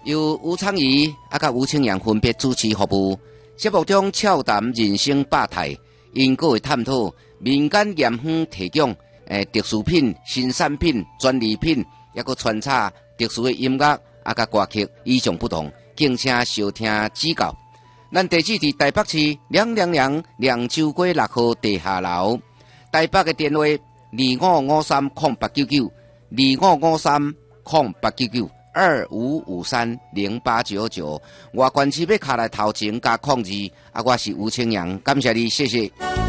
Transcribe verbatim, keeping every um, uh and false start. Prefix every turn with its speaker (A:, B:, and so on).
A: 由吴昌仪啊甲吴清阳分别主持服务。节目中俏谈人生百态，因各会探讨民间盐园提供诶特殊品、新产品、专利品，也个穿插特殊的音乐啊甲歌曲，与众不同，敬请收听指教。咱地址伫台北市两两两凉州街六号地下楼，台北嘅电话二五五三空八九九，二五五三空八九九。二五五三零八九九，我关市要卡来头前加控制，啊，我是吴清阳，感谢你，谢谢。